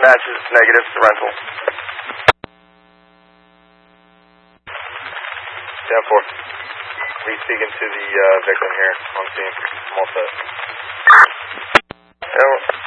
matches negative to rental. 10-4. Lead speaking to the victim here on scene. I'm all set. Yeah.